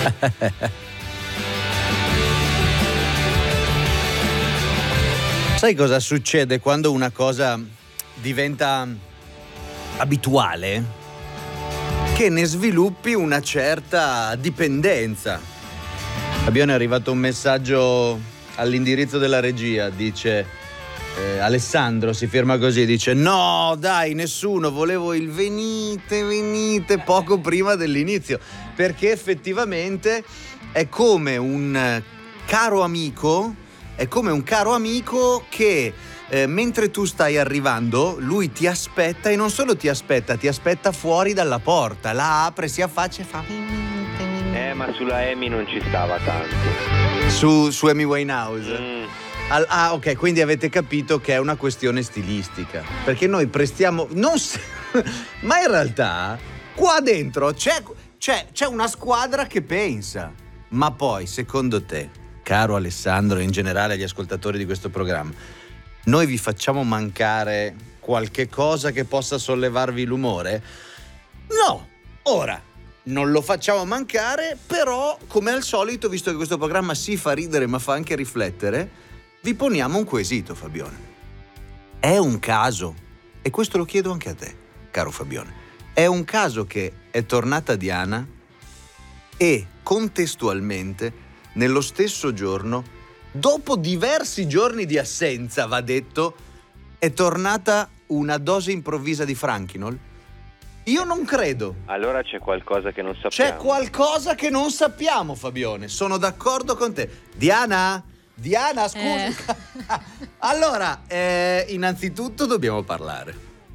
Sai cosa succede quando una cosa diventa abituale? Che ne sviluppi una certa dipendenza. Fabione, è arrivato un messaggio all'indirizzo della regia, dice Alessandro, si firma così, dice no dai, nessuno, volevo il venite poco prima dell'inizio, perché effettivamente è come un caro amico che mentre tu stai arrivando lui ti aspetta, e non solo ti aspetta fuori dalla porta, la apre, si affaccia e fa ma sulla Amy non ci stava tanto. Su Amy Winehouse. Ok, quindi avete capito che è una questione stilistica, perché noi prestiamo ma in realtà qua dentro c'è una squadra che pensa. Ma poi, secondo te, caro Alessandro e in generale agli ascoltatori di questo programma, noi vi facciamo mancare qualche cosa che possa sollevarvi l'umore? No! Ora, non lo facciamo mancare, però, come al solito, visto che questo programma si fa ridere ma fa anche riflettere, vi poniamo un quesito, Fabione. È un caso, e questo lo chiedo anche a te, caro Fabione, è un caso che è tornata Diana e contestualmente, nello stesso giorno, dopo diversi giorni di assenza, va detto, è tornata una dose improvvisa di Franchinol? Io non credo. Allora c'è qualcosa che non sappiamo. C'è qualcosa che non sappiamo, Fabione. Sono d'accordo con te. Diana, scusa. Allora, innanzitutto dobbiamo parlare.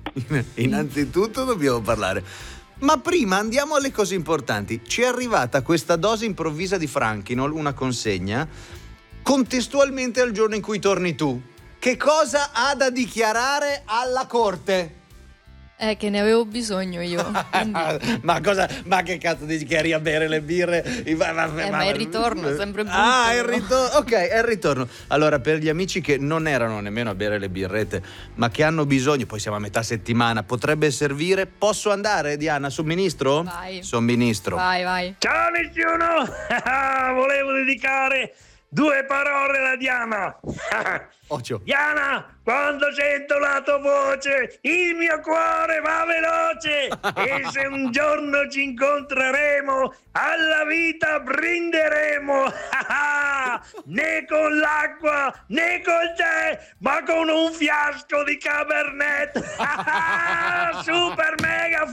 Ma prima andiamo alle cose importanti. Ci è arrivata questa dose improvvisa di Franchinol, una consegna, contestualmente al giorno in cui torni tu. Che cosa ha da dichiarare alla corte? Che ne avevo bisogno io. Ma che cazzo dici, che eri a bere le birre? Ma il ritorno è sempre brutto. Ah, il ritorno. Ok, è il ritorno. Allora, per gli amici che non erano nemmeno a bere le birrette, ma che hanno bisogno, poi siamo a metà settimana, potrebbe servire. Posso andare, Diana? Somministro? Vai. Somministro. Vai. Ciao nessuno! Volevo dedicare 2 parole alla Diana. Occhio. Diana, quando sento la tua voce, il mio cuore va veloce. E se un giorno ci incontreremo, alla vita brinderemo. Né con l'acqua, né col tè, ma con un fiasco di Cabernet. Super mega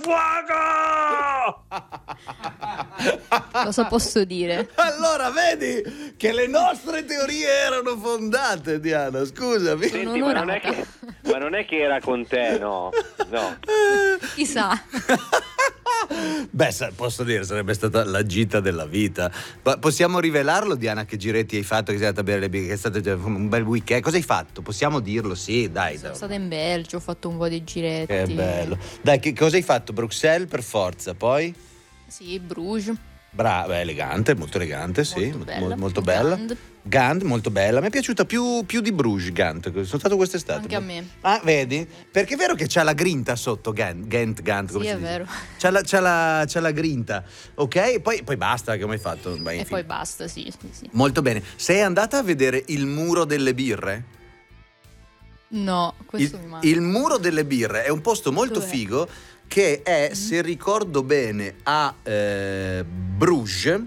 fuoco! Cosa posso dire? Allora, vedi che le nostre teorie erano fondate, Diana, scusami. Senti, ma non è che era con te, no. Chissà. Beh, posso dire, sarebbe stata la gita della vita. Ma possiamo rivelarlo, Diana, che giretti hai fatto, che sei andata a bere le birre, che è stato un bel weekend? Cosa hai fatto? Possiamo dirlo, sì, dai. Sono stata in Belgio, ho fatto un po' di giretti. Che bello. Dai, che cosa hai fatto? Bruxelles per forza, poi? Sì, Bruges. Brava, elegante, molto elegante, sì, molto bella. Gand, molto bella. Mi è piaciuta più di Bruges, Gand. Sono stato quest'estate. Anche a me. Ah, vedi? Perché è vero che c'ha la grinta sotto Gand, come sì, si è dice? vero. C'ha la grinta, ok? Poi basta, che ho mai fatto? E poi basta, sì. Molto bene. Sei andata a vedere il muro delle birre? No, questo mi manca. Il muro delle birre è un posto molto figo che è, se ricordo bene, a Bruges,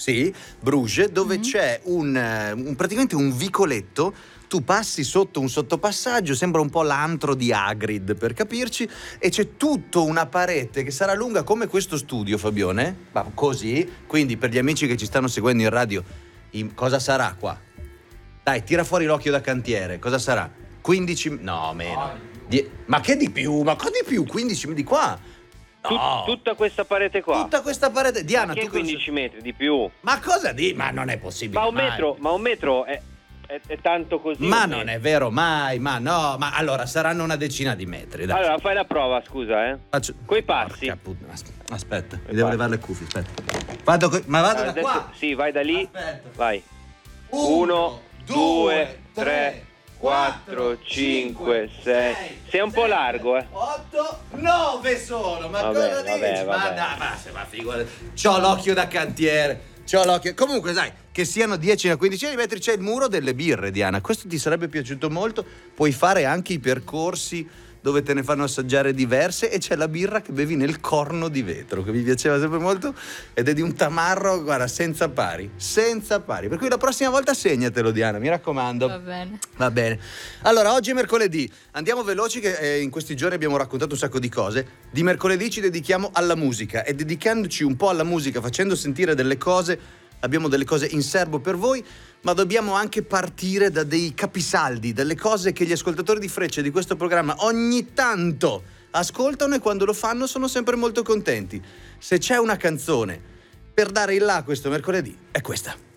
dove c'è praticamente un vicoletto. Tu passi sotto un sottopassaggio, sembra un po' l'antro di Hagrid, per capirci, e c'è tutta una parete che sarà lunga come questo studio, Fabione, ma così. Quindi, per gli amici che ci stanno seguendo in radio, cosa sarà qua? Dai, tira fuori l'occhio da cantiere, cosa sarà? 15, no, meno. Ma che di più? Ma cosa di più? 15 di qua? No. Tutta questa parete qua? Tutta questa parete. Diana, che tu 15 metri di più? Ma cosa di? Ma non è possibile. Ma un metro è tanto così. Ma non è vero, mai. Ma no, ma allora saranno una decina di metri. Dai. Allora fai la prova, scusa, Coi passi. Aspetta, mi devo levare le cuffie, aspetta. Vado da qua. Sì, vai da lì. Aspetta. Vai. 1, 2, 3, 4, 5, 6. Sei un po' largo, 8, 9 sono. Ma Vabbè, cosa dici? vabbè. Ma figurati. C'ho l'occhio da cantiere. c'ho l'occhio. Comunque, sai, che siano 10 o 15 metri, c'è il muro delle birre, Diana. Questo ti sarebbe piaciuto molto. Puoi fare anche i percorsi dove te ne fanno assaggiare diverse, e c'è la birra che bevi nel corno di vetro, che mi piaceva sempre molto, ed è di un tamarro, guarda, senza pari. Per cui la prossima volta segnatelo, Diana, mi raccomando. Va bene. Allora, oggi è mercoledì, andiamo veloci che in questi giorni abbiamo raccontato un sacco di cose. Di mercoledì ci dedichiamo alla musica, e dedicandoci un po' alla musica, facendo sentire delle cose, abbiamo delle cose in serbo per voi, ma dobbiamo anche partire da dei capisaldi, delle cose che gli ascoltatori di Freccia di questo programma ogni tanto ascoltano, e quando lo fanno sono sempre molto contenti. Se c'è una canzone per dare il là questo mercoledì, è questa.